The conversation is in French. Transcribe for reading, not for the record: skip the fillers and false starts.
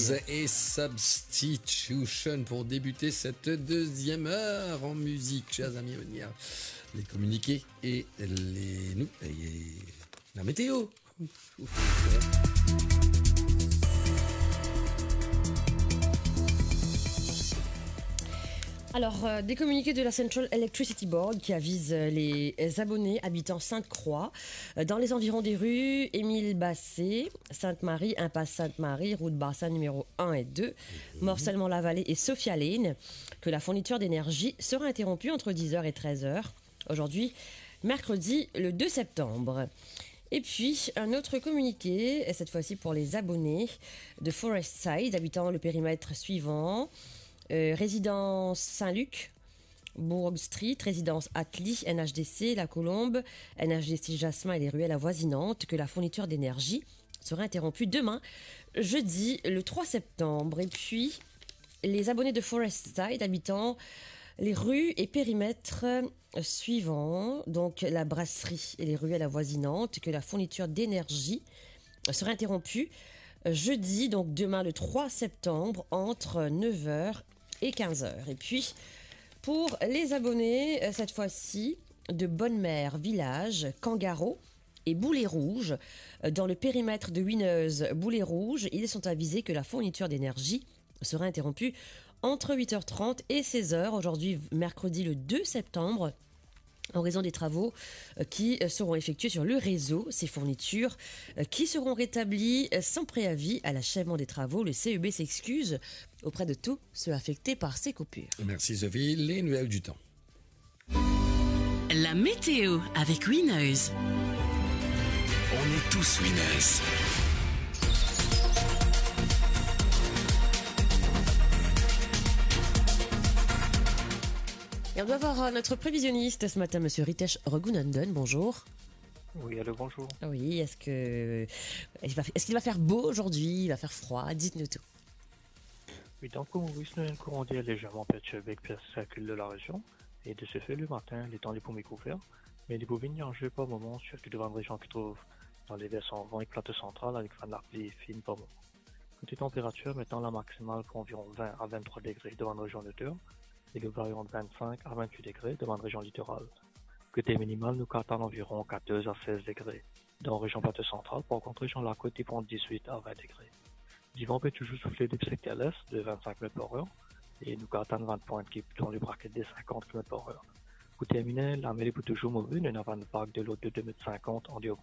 et Substitution pour débuter cette deuxième heure en musique, chers amis à venir. Les communiqués et la météo. Alors, des communiqués de la Central Electricity Board qui avisent les abonnés habitant Sainte-Croix dans les environs des rues Émile Basset, Sainte-Marie, Impasse Sainte-Marie, route Bassin numéro 1 et 2, Morcellement-la-Vallée et Sophia Lane, que la fourniture d'énergie sera interrompue entre 10h et 13h. Aujourd'hui, mercredi, le 2 septembre. Et puis, un autre communiqué, cette fois-ci pour les abonnés de Forest Side, habitant le périmètre suivant. Résidence Saint-Luc, Bourg Street, résidence Atli, NHDC, La Colombe, NHDC Jasmin et les ruelles avoisinantes, que la fourniture d'énergie sera interrompue demain, jeudi, le 3 septembre. Et puis, les abonnés de Forest Side habitant les rues et périmètres suivants, donc la brasserie et les ruelles avoisinantes, que la fourniture d'énergie sera interrompue jeudi, donc demain le 3 septembre, entre 9h et 15h. Et puis, pour les abonnés, cette fois-ci, de Bonne-Mère Village, Kangaro et Boulet Rouge, dans le périmètre de Wineuse Boulet Rouge, ils sont avisés que la fourniture d'énergie sera interrompue entre 8h30 et 16h, aujourd'hui, mercredi le 2 septembre, en raison des travaux qui seront effectués sur le réseau. Ces fournitures qui seront rétablies sans préavis à l'achèvement des travaux. Le CEB s'excuse auprès de tous ceux affectés par ces coupures. Merci Sophie. Les nouvelles du temps. La météo avec Wineuse. On est tous Wineuse. Et on doit voir notre prévisionniste ce matin, Monsieur Ritesh Raghuనంdan. Bonjour. Oui, allô, bonjour. Oui, est-ce qu'il va faire beau aujourd'hui? Il va faire froid? Dites-nous tout. Oui, donc, comme vous voyez, un courant d'air légèrement perturbé qui circule de la région. Et de ce fait, le matin, les temps des paumes couverts. Mais les bovines n'y en jouent pas au moment, surtout devant les régions qui trouvent dans les versants vent et plateau central avec de la pluie fine par moment. Côté température, mettant la maximale pour environ 20 à 23 degrés devant la région d'auteur. Et le variant de 25 à 28 degrés devant la région littorale. Côté minimal, nous cartons environ 14 à 16 degrés. Dans la région plateau centrale, par contre, région la côte dépend de 18 à 20 degrés. Le vent peut toujours souffler du secteur à l'est de 25 km par heure. Et nous cartons 20 points qui dans le braquet des 50 km par heure. Côté terminer, la mêlée peut toujours mourir, nous n'avons pas de l'eau de 2,50 m en